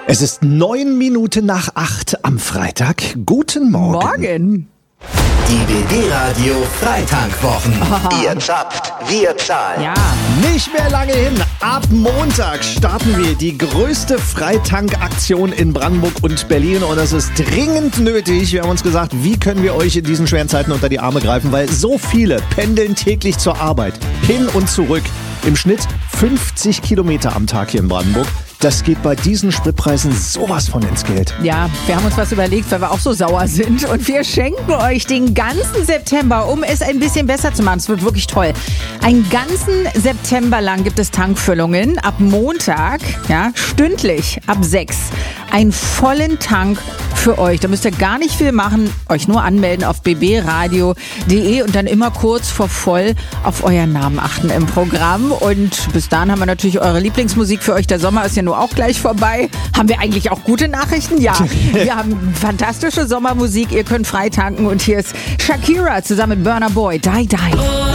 Es ist 9 Minuten nach 8 am Freitag. Guten Morgen. Morgen. Die BB-Radio Freitankwochen. Ihr zapft, wir zahlen. Ja. Nicht mehr lange hin. Ab Montag starten wir die größte Freitankaktion in Brandenburg und Berlin. Und das ist dringend nötig. Wir haben uns gesagt, wie können wir euch in diesen schweren Zeiten unter die Arme greifen? Weil so viele pendeln täglich zur Arbeit. Hin und zurück. Im Schnitt 50 Kilometer am Tag hier in Brandenburg. Das geht bei diesen Spritpreisen sowas von ins Geld. Ja, wir haben uns was überlegt, weil wir auch so sauer sind. Und wir schenken euch den ganzen September, um es ein bisschen besser zu machen. Es wird wirklich toll. Einen ganzen September lang gibt es Tankfüllungen. Ab Montag, ja, stündlich ab 6. Einen vollen Tank für euch. Da müsst ihr gar nicht viel machen. Euch nur anmelden auf bbradio.de und dann immer kurz vor voll auf euren Namen achten im Programm. Und bis dahin haben wir natürlich eure Lieblingsmusik für euch. Der Sommer ist ja nur auch gleich vorbei. Haben wir eigentlich auch gute Nachrichten? Ja, wir haben fantastische Sommermusik. Ihr könnt frei tanken. Und hier ist Shakira zusammen mit Burna Boy. Die, die.